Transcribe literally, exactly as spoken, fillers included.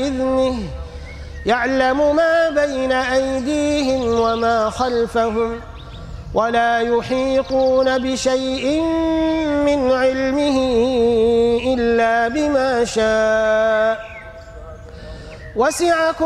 بإذنه يعلم ما بين أيديهم وما خلفهم ولا يحيطون بشيء من علمه إلا بما شاء وسع